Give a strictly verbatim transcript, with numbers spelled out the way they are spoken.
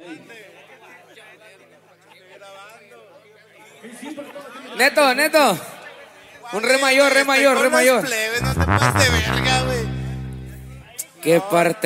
Neto, Neto. Un re mayor, re mayor, re mayor. No te pases de verga, güey. Qué parte.